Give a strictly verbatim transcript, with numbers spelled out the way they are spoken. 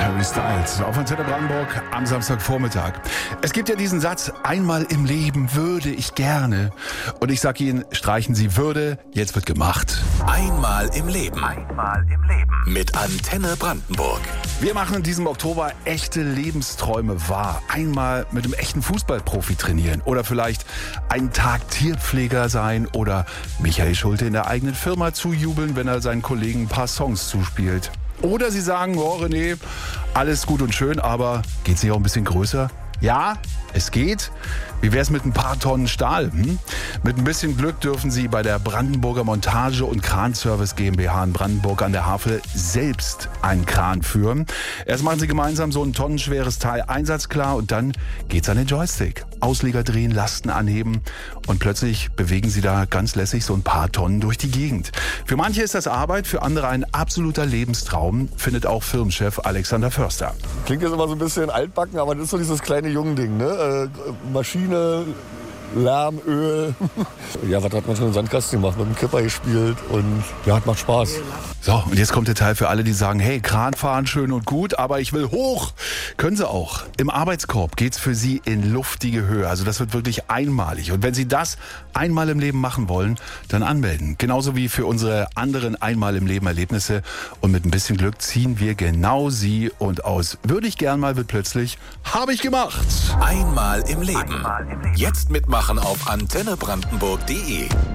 Harry Styles auf Antenne Brandenburg am Samstagvormittag. Es gibt ja diesen Satz, einmal im Leben würde ich gerne. Und ich sag Ihnen, streichen Sie würde, jetzt wird gemacht. Einmal im Leben. Einmal im Leben. Mit Antenne Brandenburg. Wir machen in diesem Oktober echte Lebensträume wahr. Einmal mit einem echten Fußballprofi trainieren oder vielleicht einen Tag Tierpfleger sein oder Michael Schulte in der eigenen Firma zujubeln, wenn er seinen Kollegen ein paar Songs zuspielt. Oder Sie sagen, oh René, alles gut und schön, aber geht's nicht auch ein bisschen größer? Ja, es geht. Wie wär's mit ein paar Tonnen Stahl? Hm? Mit ein bisschen Glück dürfen Sie bei der Brandenburger Montage- und Kranservice GmbH in Brandenburg an der Havel selbst einen Kran führen. Erst machen Sie gemeinsam so ein tonnenschweres Teil einsatzklar und dann geht's an den Joystick. Ausleger drehen, Lasten anheben und plötzlich bewegen Sie da ganz lässig so ein paar Tonnen durch die Gegend. Für manche ist das Arbeit, für andere ein absoluter Lebenstraum, findet auch Firmenchef Alexander Förster. Klingt jetzt immer so ein bisschen altbacken, aber das ist so dieses kleine Jungen-Ding, ne? Äh, Maschine, Lärm, Öl. Ja, was hat man schon im Sandkasten gemacht? Mit dem Kipper gespielt und ja, macht Spaß. So, und jetzt kommt der Teil für alle, die sagen, hey, Kran fahren schön und gut, aber ich will hoch. Können Sie auch. Im Arbeitskorb geht's für Sie in luftige Höhe. Also das wird wirklich einmalig. Und wenn Sie das einmal im Leben machen wollen, dann anmelden. Genauso wie für unsere anderen einmal im Leben Erlebnisse. Und mit ein bisschen Glück ziehen wir genau Sie und aus würde ich gern mal wird plötzlich, habe ich gemacht. Einmal im Leben. Einmal im Leben. Jetzt mitmachen auf antenne brandenburg punkt de.